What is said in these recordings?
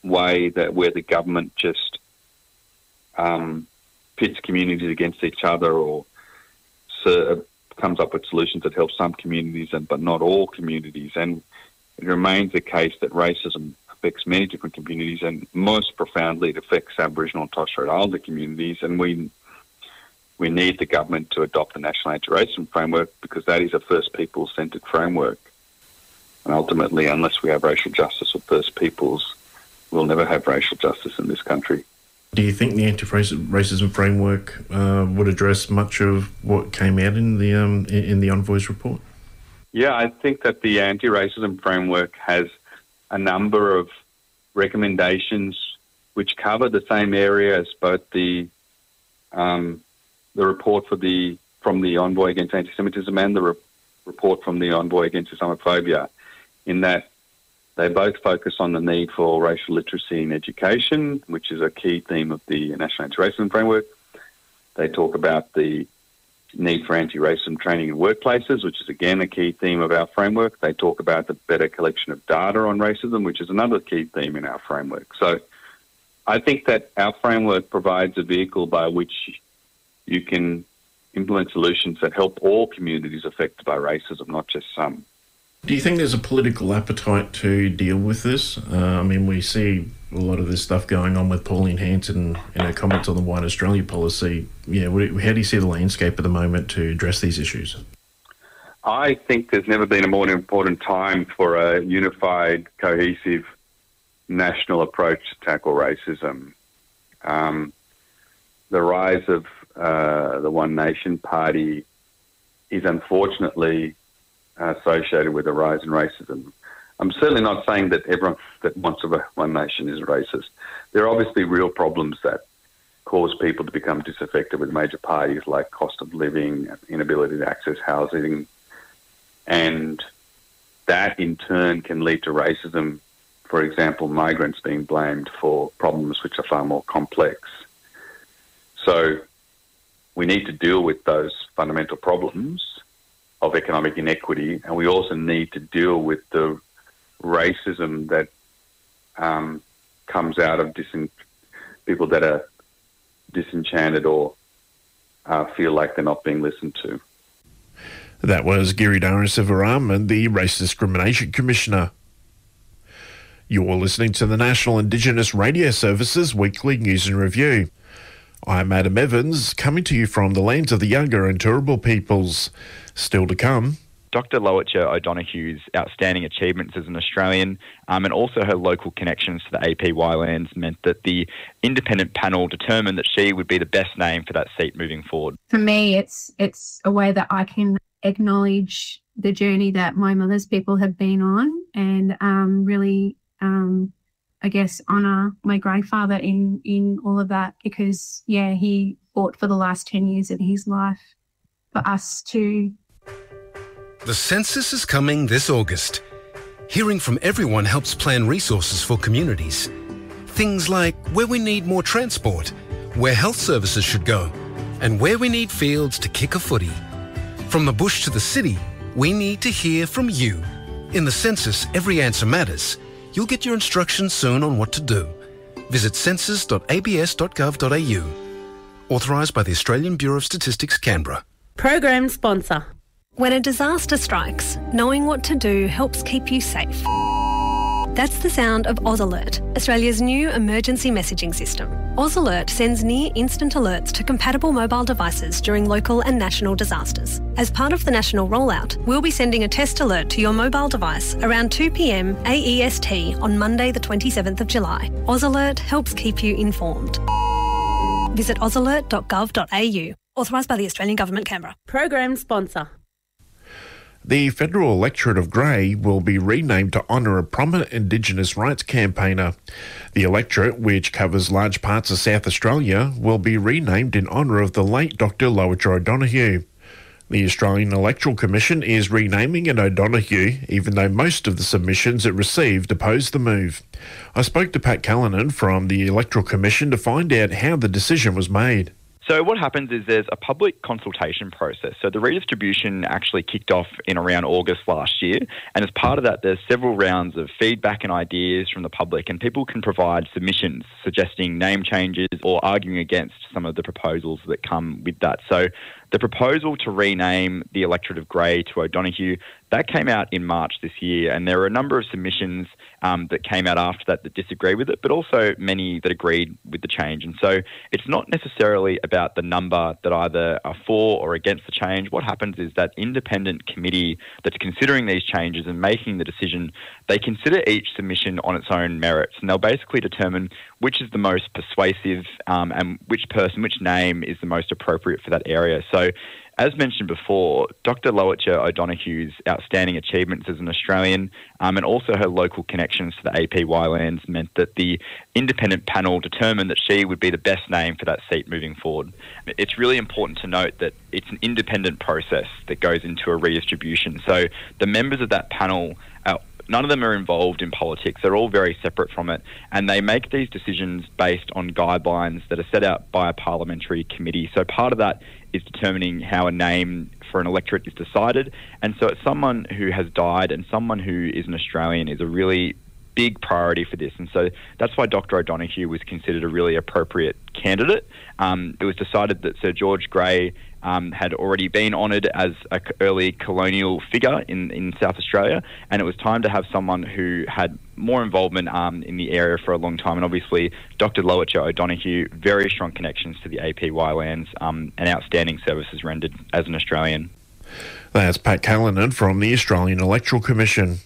way where the government just pits communities against each other, or comes up with solutions that help some communities but not all communities. And it remains the case that racism affects many different communities, and most profoundly it affects Aboriginal and Torres Strait Islander communities. And we need the government to adopt the National Anti-Racism Framework, because that is a First Peoples-centred framework. And ultimately, unless we have racial justice for First Peoples, we'll never have racial justice in this country. Do you think the anti-racism framework would address much of what came out in the Envoy's report? Yeah, I think that the anti-racism framework has a number of recommendations which cover the same area as both the report from the Envoy against anti-Semitism and the report from the Envoy against Islamophobia, in that they both focus on the need for racial literacy in education, which is a key theme of the National Anti-Racism Framework. They talk about the need for anti-racism training in workplaces, which is again a key theme of our framework. They talk about the better collection of data on racism, which is another key theme in our framework. So I think that our framework provides a vehicle by which you can implement solutions that help all communities affected by racism, not just some. Do you think there's a political appetite to deal with this? We see a lot of this stuff going on with Pauline Hanson and her comments on the White Australia policy. Yeah, how do you see the landscape at the moment to address these issues? I think there's never been a more important time for a unified, cohesive national approach to tackle racism. The rise of the One Nation Party is unfortunately associated with a rise in racism. I'm certainly not saying that everyone that wants one nation is racist. There are obviously real problems that cause people to become disaffected with major parties, like cost of living, inability to access housing, and that in turn can lead to racism. For example, migrants being blamed for problems which are far more complex. So we need to deal with those fundamental problems of economic inequity, and we also need to deal with the racism that comes out of people that are disenchanted or feel like they're not being listened to. That was Giridhara Sivaram, the Race Discrimination Commissioner. You're listening to the National Indigenous Radio Service's weekly news and review. I'm Adam Evans, coming to you from the lands of the Yagara and Turrbal peoples. Still to come, Dr. Lowitja O'Donoghue's outstanding achievements as an Australian and also her local connections to the APY lands meant that the independent panel determined that she would be the best name for that seat moving forward. For me, it's a way that I can acknowledge the journey that my mother's people have been on, and really, I guess, honour my grandfather in all of that, because, he fought for the last 10 years of his life for us to. The census is coming this August. Hearing from everyone helps plan resources for communities. Things like where we need more transport, where health services should go, and where we need fields to kick a footy. From the bush to the city, we need to hear from you. In the census, every answer matters. You'll get your instructions soon on what to do. Visit census.abs.gov.au. Authorised by the Australian Bureau of Statistics, Canberra. Program sponsor. When a disaster strikes, knowing what to do helps keep you safe. That's the sound of AusAlert, Australia's new emergency messaging system. AusAlert sends near-instant alerts to compatible mobile devices during local and national disasters. As part of the national rollout, we'll be sending a test alert to your mobile device around 2 p.m. AEST on Monday the 27th of July. AusAlert helps keep you informed. Visit ausalert.gov.au. Authorised by the Australian Government, Canberra. Program sponsor. The Federal Electorate of Grey will be renamed to honour a prominent Indigenous rights campaigner. The electorate, which covers large parts of South Australia, will be renamed in honour of the late Dr. Lowitja O'Donoghue. The Australian Electoral Commission is renaming it O'Donoghue, even though most of the submissions it received opposed the move. I spoke to Pat Callanan from the Electoral Commission to find out how the decision was made. So what happens is there's a public consultation process. So the redistribution actually kicked off in around August last year. And as part of that, there's several rounds of feedback and ideas from the public, and people can provide submissions suggesting name changes or arguing against some of the proposals that come with that. So the proposal to rename the electorate of Grey to O'Donoghue, that came out in March this year, and there were a number of submissions that came out after that disagree with it, but also many that agreed with the change. And so it's not necessarily about the number that either are for or against the change. What happens is that independent committee that's considering these changes and making the decision, they consider each submission on its own merits, and they'll basically determine which is the most persuasive and which name is the most appropriate for that area. So as mentioned before, Dr. Lowitja O'Donoghue's outstanding achievements as an Australian and also her local connections to the APY lands meant that the independent panel determined that she would be the best name for that seat moving forward. It's really important to note that it's an independent process that goes into a redistribution. So the members of that panel, none of them are involved in politics. They're all very separate from it, and they make these decisions based on guidelines that are set out by a parliamentary committee. So part of that is determining how a name for an electorate is decided. And so it's someone who has died and someone who is an Australian is a really big priority for this. And so that's why Dr. O'Donoghue was considered a really appropriate candidate. It was decided that Sir George Grey had already been honoured as an early colonial figure in South Australia, and it was time to have someone who had more involvement in the area for a long time. And obviously, Dr. Lowitja O'Donoghue, very strong connections to the APY lands and outstanding services rendered as an Australian. That's Pat Callanan from the Australian Electoral Commission.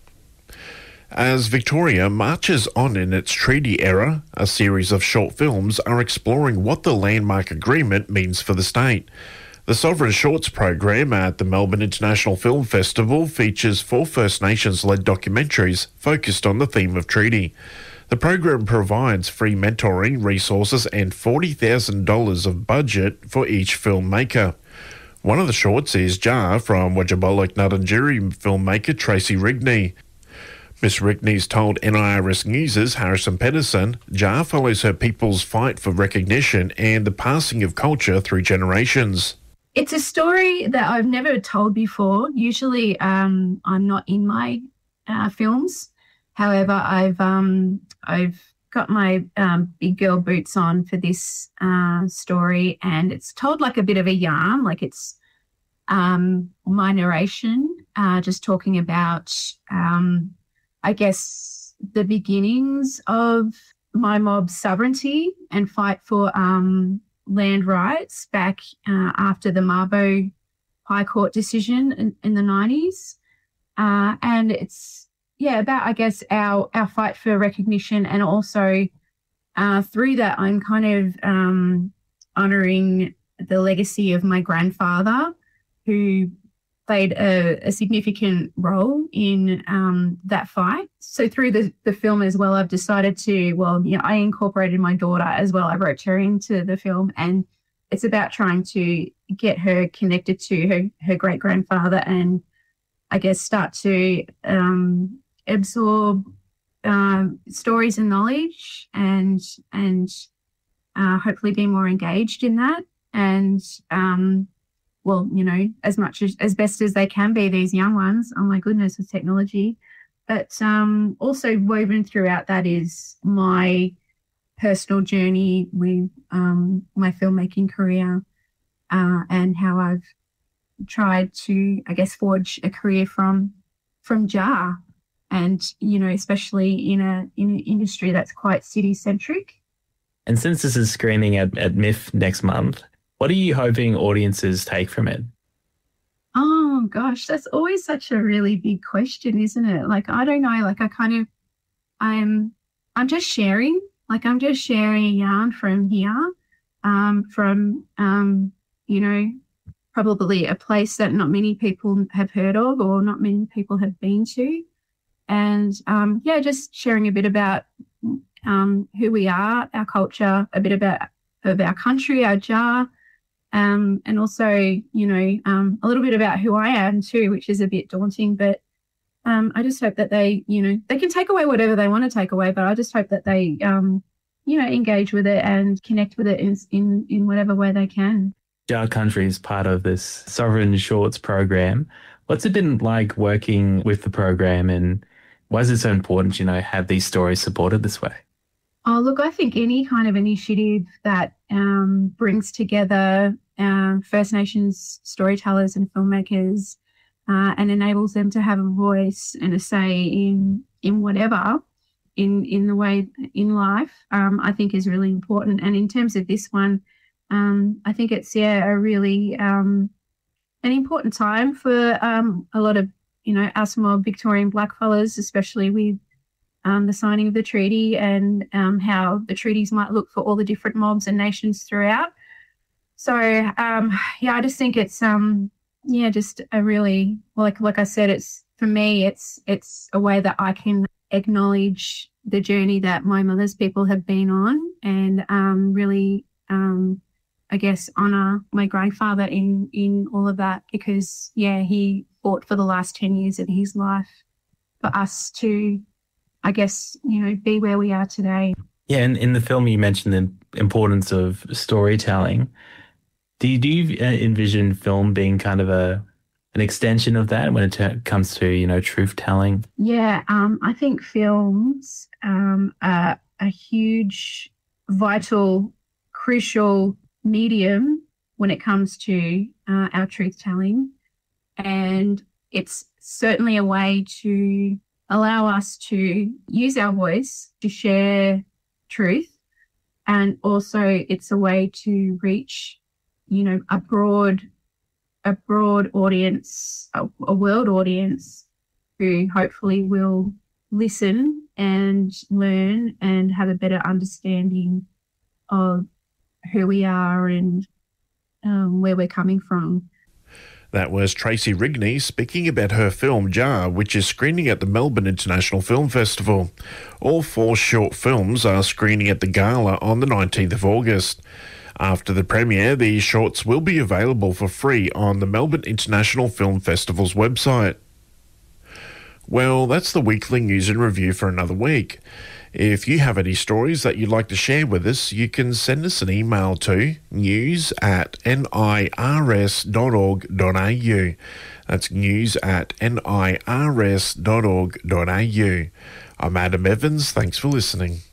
As Victoria marches on in its treaty era, a series of short films are exploring what the landmark agreement means for the state. The Sovereign Shorts program at the Melbourne International Film Festival features 4 First Nations-led documentaries focused on the theme of treaty. The program provides free mentoring, resources and $40,000 of budget for each filmmaker. One of the shorts is Jar from Wajabuluk Ngarrindjeri filmmaker Tracy Rigney. Miss Rigney's told NIRS News' Harrison Pedersen, Jar follows her people's fight for recognition and the passing of culture through generations. It's a story that I've never told before. Usually I'm not in my films. However, I've got my big girl boots on for this story, and it's told like a bit of a yarn, like it's my narration, just talking about I guess the beginnings of my mob's sovereignty and fight for land rights back after the Mabo High Court decision in the 90s. And it's, about, I guess, our fight for recognition, and also through that I'm kind of honouring the legacy of my grandfather, who played a significant role in that fight. So through the film as well, I've decided to, I incorporated my daughter as well. I wrote her into the film, and it's about trying to get her connected to her great-grandfather and I guess start to absorb stories and knowledge and hopefully be more engaged in that. And as much as best as they can be, these young ones, oh my goodness, with technology. But also woven throughout that is my personal journey with my filmmaking career and how I've tried to, I guess, forge a career from Jar, and, especially in an industry that's quite city-centric. And since this is screening at MIF next month, what are you hoping audiences take from it? Oh, gosh, that's always such a really big question, isn't it? Like, I don't know, like I'm just sharing, I'm just sharing a yarn from here, probably a place that not many people have heard of or not many people have been to. And, just sharing a bit about who we are, our culture, a bit of our country, our Jar, and also, a little bit about who I am too, which is a bit daunting. But I just hope that they can take away whatever they want to take away, but I just hope that they engage with it and connect with it in whatever way they can. Jar Country is part of this Sovereign Shorts program. What's it been like working with the program, and why is it so important, have these stories supported this way? Oh, look, I think any kind of initiative that brings together First Nations storytellers and filmmakers and enables them to have a voice and a say in whatever, in the way in life, I think is really important. And in terms of this one, I think it's a really an important time for a lot of us more Victorian blackfellas, especially with the signing of the treaty and how the treaties might look for all the different mobs and nations throughout. So I just think it's just a really, like I said, it's for me it's a way that I can acknowledge the journey that my mother's people have been on, and really I guess honour my grandfather in all of that, because he fought for the last 10 years of his life for us to, I guess, be where we are today. Yeah, and in the film you mentioned the importance of storytelling. Do you envision film being kind of an extension of that when it comes to, truth telling? Yeah, I think films are a huge, vital, crucial medium when it comes to our truth telling. And it's certainly a way to allow us to use our voice to share truth. And also it's a way to reach, a broad audience, a world audience who hopefully will listen and learn and have a better understanding of who we are and where we're coming from. That was Tracy Rigney speaking about her film Jar, which is screening at the Melbourne International Film Festival. All 4 short films are screening at the gala on the 19th of August. After the premiere, the shorts will be available for free on the Melbourne International Film Festival's website. Well, that's the weekly news and review for another week. If you have any stories that you'd like to share with us, you can send us an email to news@nirs.org.au. That's news@nirs.org.au. I'm Adam Evans. Thanks for listening.